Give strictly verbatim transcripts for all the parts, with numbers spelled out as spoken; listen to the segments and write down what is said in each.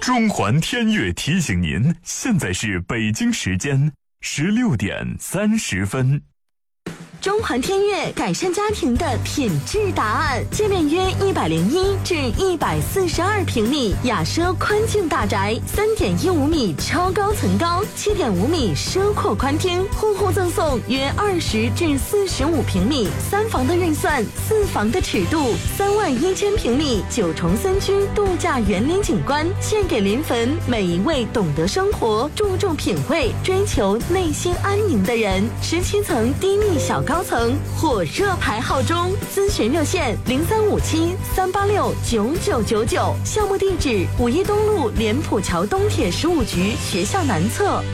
中环天悦提醒您，现在是北京时间十六点三十分。 中环天悦改善家庭的品质答案，界面约一百零一至一百四十二平米，雅奢宽净大宅，三点一五米超高层高，七点五米奢阔宽厅，户户赠送约二十至四十五平米，三房的预算，四房的尺度，三万一千平米九重森区度假园林景观，献给临汾每一位懂得生活、注重品味、追求内心安宁的人。十七层低密小高。高层火热排号中，咨询热线零三五七三八六九九九九，项目地址五一东路莲浦桥东铁十五局学校南侧。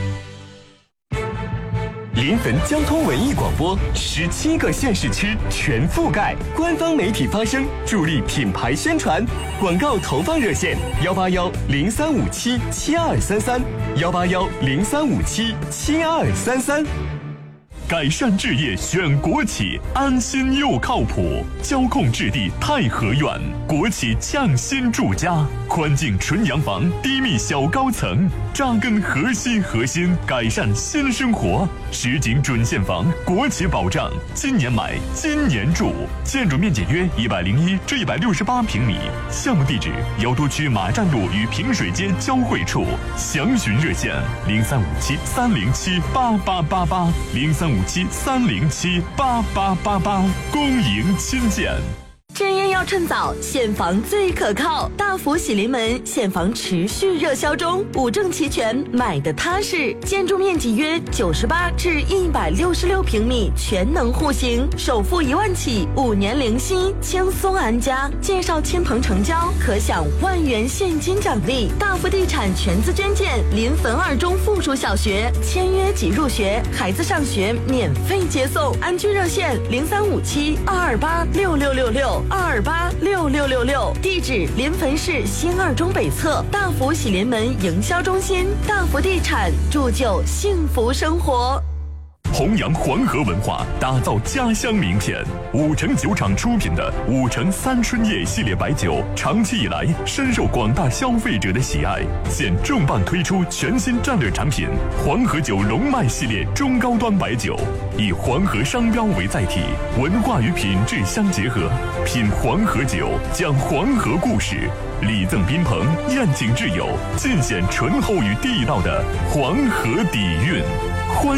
临汾交通文艺广播，十七个县市区全覆盖，官方媒体发声，助力品牌宣传。广告投放热线：幺八幺零三五七七二三三，幺八幺零三五七七二三三。 改善置业选国企，安心又靠谱。交控置地太和苑，国企匠心住家，宽净纯洋房，低密小高层，扎根核心核心，改善新生活。实景准现房，国企保障，今年买，今年住。建筑面积约一百零一至一百六十八平米。项目地址：瑶都区马站路与平水街交汇处。详询热线：零三五七三零七八八八八，零三五七三零七八八八八。恭迎亲见。 置业要趁早，现房最可靠。大福喜临门，现房持续热销中，五证齐全，买的踏实。建筑面积约九十八至一百六十六平米，全能户型，首付一万起，五年零息，轻松安家。介绍亲朋成交，可享万元现金奖励。大福地产全资捐建临汾二中附属小学，签约即入学，孩子上学免费接送。安居热线零三五七二二八六六六六。二二八六六六六，地址临汾市新二中北侧大福喜临门营销中心。大福地产，铸就幸福生活。 弘扬黄河文化，打造家乡名片。五城酒厂出品的五城三春夜系列白酒，长期以来深受广大消费者的喜爱。现重磅推出全新战略产品黄河酒龙脉系列中高端白酒，以黄河商标为载体，文化与品质相结合。品黄河酒，讲黄河故事，礼赠宾朋，宴请挚友，尽显醇厚与地道的黄河底蕴。